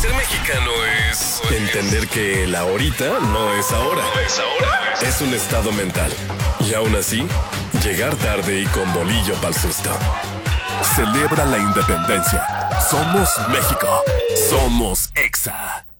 Ser mexicano es entender que el ahorita no es ahora. Es un estado mental. Y aún así, llegar tarde y con bolillo pa'l susto. Celebra la independencia. Somos México. Somos Exa.